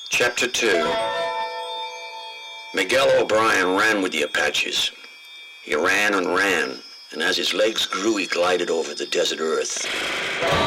Chapter 2. Miguel O'Brien ran with the Apaches. He ran and ran, and as his legs grew, he glided over the desert earth.